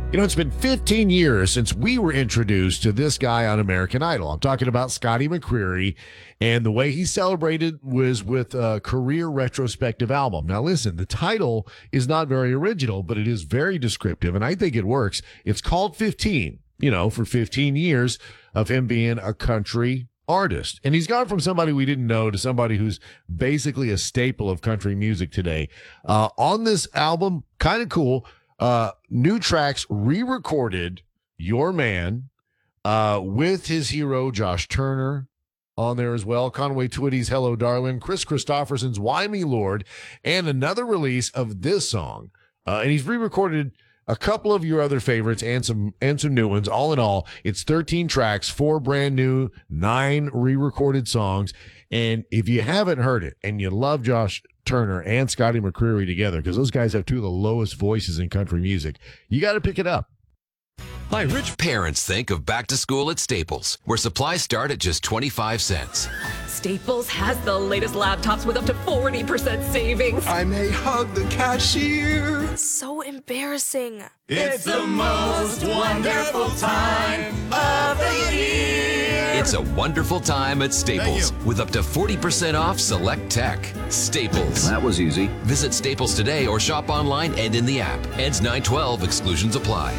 You know, it's been 15 years since we were introduced to this guy on American Idol. I'm talking about Scotty McCreery, and the way he celebrated was with a career retrospective album. Now, listen, the title is not very original, but it is very descriptive, and I think it works. It's called 15, you know, for 15 years of him being a country artist. And he's gone from somebody we didn't know to somebody who's basically a staple of country music today. On this album, kind of cool. New tracks re-recorded Your Man with his hero Josh Turner on there as well. Conway Twitty's Hello Darlin', Chris Christopherson's Why Me Lord, and another release of this song. And he's re-recorded a couple of your other favorites and some new ones. All in all, it's 13 tracks, 4 brand new, 9 re-recorded songs. And if you haven't heard it and you love Josh Turner and Scotty McCreery together, because those guys have 2 of the lowest voices in country music, you got to pick it up. Hi, rich parents think of back to school at Staples, where supplies start at just 25 cents. Staples has the latest laptops with up to 40% savings. I may hug the cashier. So embarrassing. It's the most wonderful time of the year. It's a wonderful time at Staples with up to 40% off select tech. Staples. That was easy. Visit Staples today or shop online and in the app. Ends 9/12. Exclusions apply.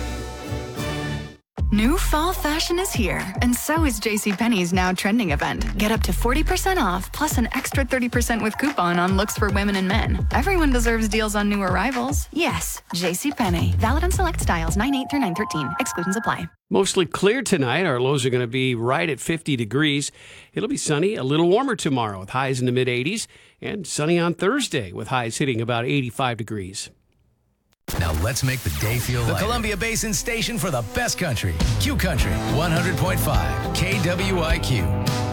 New fall fashion is here, and so is JCPenney's now trending event. Get up to 40% off, plus an extra 30% with coupon on looks for women and men. Everyone deserves deals on new arrivals. Yes, JCPenney. Valid on select styles, 9/8 through 9/13. Exclusions apply. Mostly clear tonight. Our lows are going to be right at 50 degrees. It'll be sunny, a little warmer tomorrow with highs in the mid-80s, and sunny on Thursday with highs hitting about 85 degrees. Now let's make the day feel lighter. The Columbia Basin station for the best country. Q Country, 100.5 KWIQ.